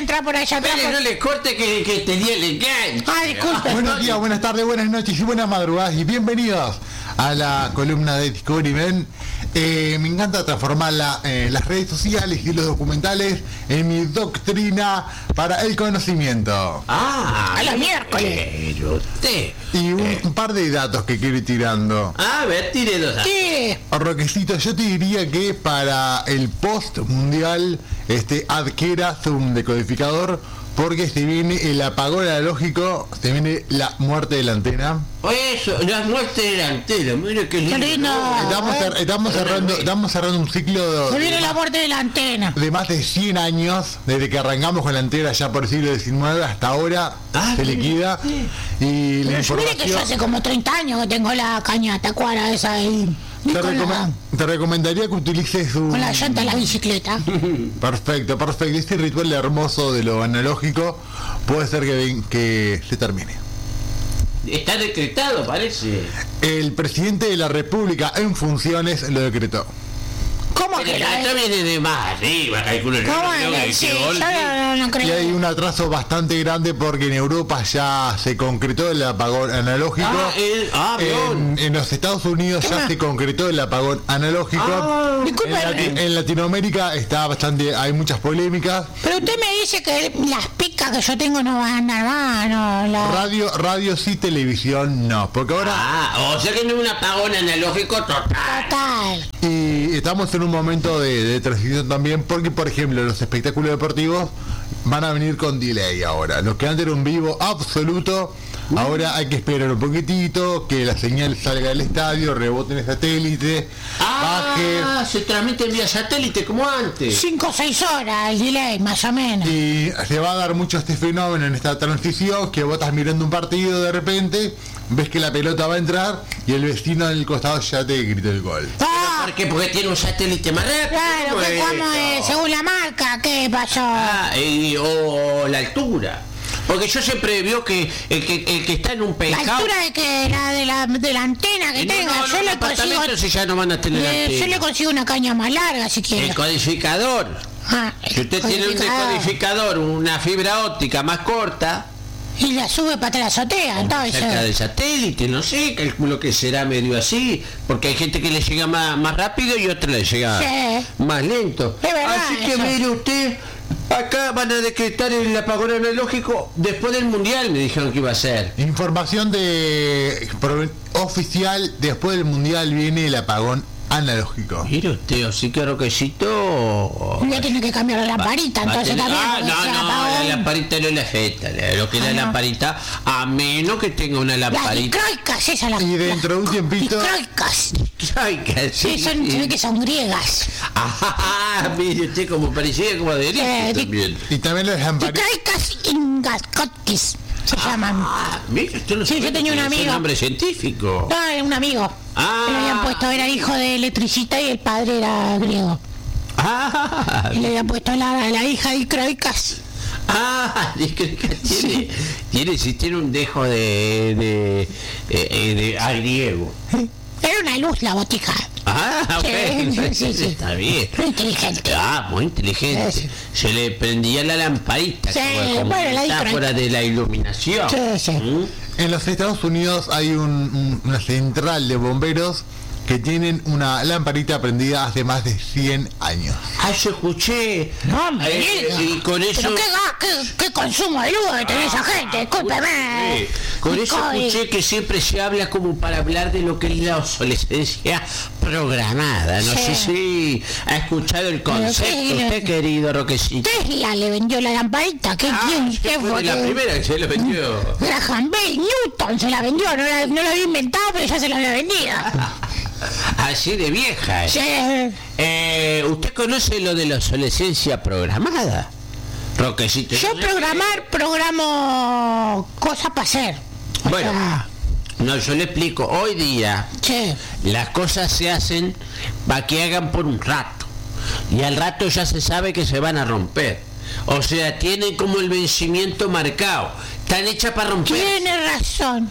entrar por allá atrás. No le corte que tenía el enganche. Ah, disculpe. Buenos días, buenas tardes, buenas noches y buenas madrugadas y bienvenidos a la columna de Discovery Men. Me encanta transformar las redes sociales y los documentales en mi doctrina para el conocimiento. Ah, a los miércoles. Pero usted. Y un par de datos que quiero ir tirando. A ver, tire dos. Sí. Roquecito, yo te diría que para el post mundial adquieras un decodificador, porque se viene el apagón analógico, se viene la muerte de la antena. Eso, la muerte de la antena, mira qué lindo. Qué lindo. Estamos cerrando un ciclo Se viene la muerte de la antena. de más de 100 años, desde que arrancamos con la antena ya por el siglo XIX hasta ahora, se liquida. Y la Mire que yo información... hace como 30 años que tengo la caña tacuara esa ahí. Te recomendaría que utilices Con la llanta de la bicicleta. Perfecto. Este ritual hermoso de lo analógico puede ser que se termine. Está decretado, parece. El presidente de la República en funciones lo decretó. ¿Cómo Pero que esto viene de más arriba, calculo yo. ¿Cómo No creo es? que Sí, golpe. yo no Y creo. hay un atraso bastante grande porque en Europa ya se concretó el apagón analógico. En los Estados Unidos ya se concretó el apagón analógico. En Latinoamérica hay muchas polémicas. Pero usted me dice que las picas que yo tengo no van a andar más, no. Radio sí, televisión no, porque ahora... O sea que no es un apagón analógico total. Total. Y estamos en un momento de transición también, porque por ejemplo los espectáculos deportivos van a venir con delay ahora. Los que antes era un vivo absoluto, ahora hay que esperar un poquitito, que la señal salga del estadio, rebote en el satélite, baje. Se transmite vía satélite como antes. 5 o 6 horas el delay, más o menos. Y se va a dar mucho este fenómeno en esta transición, que vos estás mirando un partido de repente, ves que la pelota va a entrar y el vecino del costado ya te gritó el gol. ¿Por qué? Porque tiene un satélite más rápido. Claro, que como según la marca, ¿qué pasó? O la altura. Porque yo siempre veo que el que está en un La penthouse... altura de que de la antena que tenga, yo le consigo. Si ya no van a tener antena. Yo le consigo una caña más larga si quiere. El codificador. Si usted tiene un decodificador, una fibra óptica más corta, y la sube para la azotea, entonces. cerca del satélite, no sé, calculo que será medio así, porque hay gente que le llega más rápido y otra le llega más lento. Es verdad, así que eso. mire usted, acá van a decretar el apagón analógico después del mundial, me dijeron que iba a ser. Información oficial, después del mundial viene el apagón analógico. Mire usted, así que Roquecito... Ya tiene que cambiar la lamparita, entonces también. La lamparita no le afecta, lo que es la lamparita, a menos que tenga una Las lamparita. dicroicas, esas las. Y dentro de un tiempito... Dicroicas. Sí, Se ve que son griegas. Mire usted, como parecía como de derecho también. Y también las lamparitas... Dicroicas ingaskotkis se llaman. Mira, usted no Sí, yo tenía un es amigo. un nombre científico. No, era un amigo. Que le habían puesto, era hijo de electricista y el padre era griego. Y le habían puesto la hija dicroicas. Tiene un dejo de griego. Era una luz la botija. Sí. Está bien. Muy inteligente. Muy inteligente. Se le prendía la lamparita, Sí, como bueno, la metáfora de la iluminación. Sí. En los Estados Unidos hay una central de bomberos que tienen una lamparita prendida hace más de 100 años. Yo escuché. No, hombre, y con eso... Pero qué consumo de luz que tiene esa gente, discúlpeme. Con eso escuché que siempre se habla como para hablar de lo que es la obsolescencia programada. No sé si ha escuchado el concepto usted, querido Roquecito. Tesla le vendió la lamparita. ¿Qué fue la primera que se la vendió? Graham Bell, Newton se la vendió. No la había inventado, pero ya se la había vendido. Así de vieja. Sí. ¿Usted conoce lo de la obsolescencia programada? Roquecito. Yo programo cosas para hacer. Bueno, yo le explico. Hoy día las cosas se hacen para que hagan por un rato. Y al rato ya se sabe que se van a romper. O sea, tienen como el vencimiento marcado. Están hechas para romper. Tiene razón.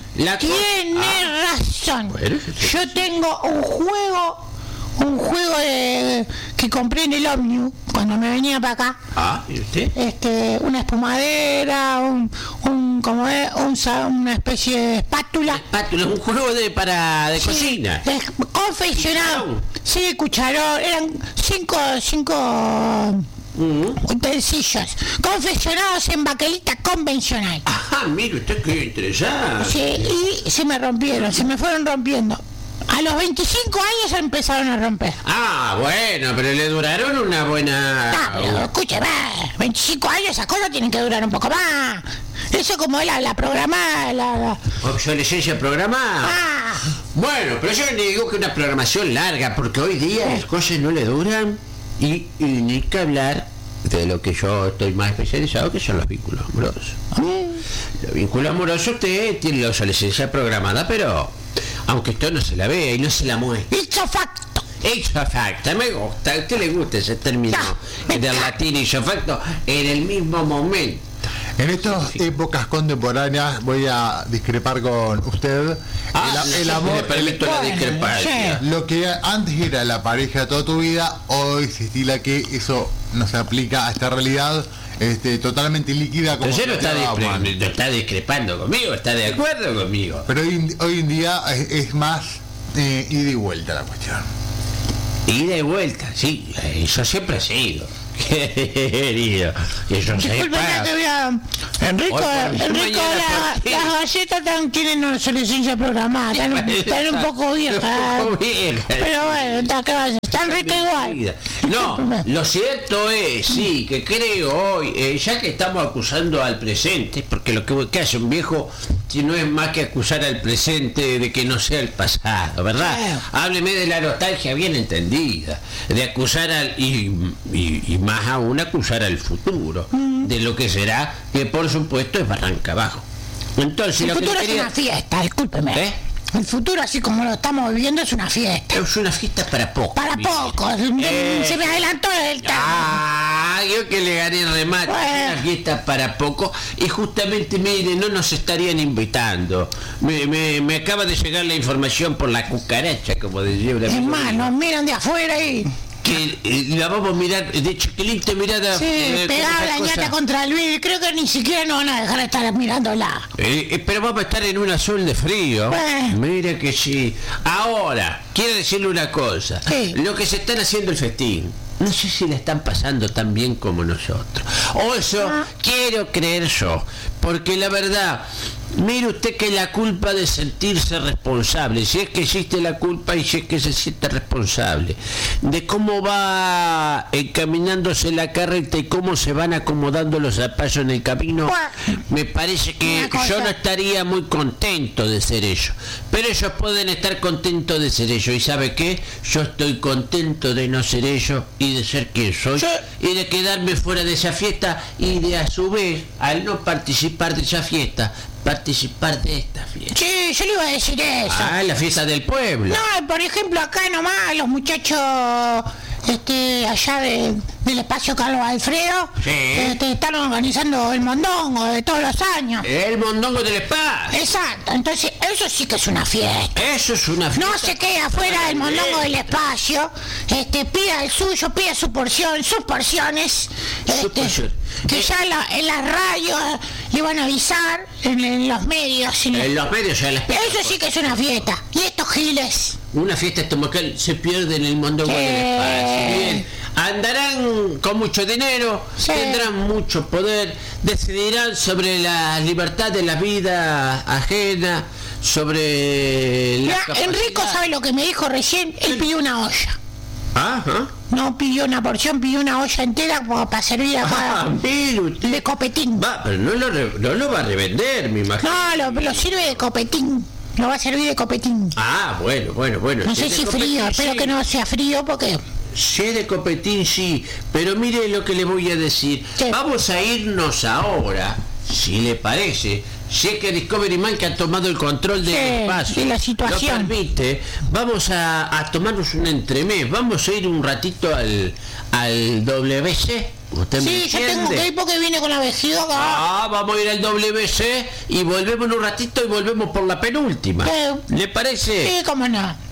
Razón. Bueno, yo tengo un juego que compré en el ómnibus cuando me venía para acá. ¿Y usted? Una espumadera, una especie de espátula. Espátula, un juego de cocina. Confeccionado. Sí, cucharón. Eran cinco utensilios confeccionados en baquelita convencional. Mire usted qué interesante. Sí, y se me fueron rompiendo. A los 25 años empezaron a romper. Bueno, pero le duraron una buena... pero escúcheme, 25 años esas cosas tienen que durar un poco más. Eso como es la programada, la... obsolescencia programada. Bueno, pero yo le digo que una programación larga, porque hoy día las cosas no le duran. Y ni que hablar de lo que yo estoy más especializado, que son los vínculos amorosos. Los vínculos amorosos, usted tiene la obsolescencia programada, pero aunque usted no se la vea y no se la muestre. Ipso facto. Me gusta, a usted le gusta ese término del latín ipso facto, en el mismo momento. En estas épocas contemporáneas voy a discrepar con usted. El amor, la discrepancia. Lo que antes era la pareja toda tu vida, hoy se estila que eso no se aplica a esta realidad totalmente líquida. Pero usted no está discrepando conmigo, está de acuerdo conmigo. Pero hoy en día es más ida y vuelta la cuestión. Ida y vuelta, sí, eso siempre ha sido. Querido, eso se Enrico, las galletas tienen obsolescencia programada, están un poco viejas. Pero bueno, están ricas igual. No, lo cierto es, sí, que creo hoy, ya que estamos acusando al presente, porque lo que hace un viejo si no es más que acusar al presente de que no sea el pasado, ¿verdad? Hábleme de la nostalgia bien entendida, de acusar y más aún acusar al futuro, de lo que será, que por supuesto es barranca abajo. Entonces, el futuro es una fiesta, discúlpeme. El futuro, así como lo estamos viviendo, es una fiesta. Es una fiesta para pocos. Para pocos. Se me adelantó el tema. Yo que le gané el remate. Una fiesta para pocos. Y justamente, mire, no nos estarían invitando. Me acaba de llegar la información por la cucaracha, como decía una amiga. Es más, nos miran de afuera y... que la vamos a mirar, de hecho, qué linda mirada. Pegada la ñata contra el vidrio, creo que ni siquiera nos van a dejar estar mirándola. Pero vamos a estar en un azul de frío. Mire que sí. Ahora, quiero decirle una cosa. Lo que se están haciendo el festín, no sé si la están pasando tan bien como nosotros. O eso quiero creer yo, porque la verdad... Mire usted que la culpa de sentirse responsable, si es que existe la culpa y si es que se siente responsable, de cómo va encaminándose la carreta y cómo se van acomodando los zapallos en el camino, me parece que yo no estaría muy contento de ser ellos. Pero ellos pueden estar contentos de ser ellos. ¿Y sabe qué? Yo estoy contento de no ser ellos y de ser quien soy, y de quedarme fuera de esa fiesta y de a su vez, al no participar de esa fiesta, participar de esta fiesta. Sí, yo le iba a decir eso. La fiesta del pueblo. No, por ejemplo, acá nomás los muchachos allá del espacio Carlos Alfredo están organizando el mondongo de todos los años. El mondongo del espacio. Exacto, entonces eso sí que es una fiesta. Eso es una fiesta. No se quede afuera del mondongo del espacio, pida el suyo, pida su porción, sus porciones, que ya en las radios le van a avisar, en los medios. En los medios ya las... Eso sí que es una fiesta. Y estos giles. Una fiesta estomacal se pierde en el mondongo del espacio. Bien. Andarán con mucho dinero, tendrán mucho poder, decidirán sobre la libertad de la vida ajena, sobre la Enrico sabe lo que me dijo recién, él pidió una olla. No pidió una porción, pidió una olla entera para servir de copetín. Pero no lo va a revender, me imagino. No, lo sirve de copetín. Lo va a servir de copetín. Bueno. No sé si frío, espero que no sea frío porque... Sí, de copetín sí, pero mire lo que le voy a decir. Vamos a irnos ahora, si le parece. Si es que Discovery Man, que ha tomado el control del espacio, de la situación, lo permite, vamos a tomarnos un entremés. Vamos a ir un ratito al WC. ¿Usted me entiende? Yo tengo que ir porque viene con la vejiga. Vamos a ir al WC y volvemos en un ratito y volvemos por la penúltima. ¿Le parece? Sí, cómo no.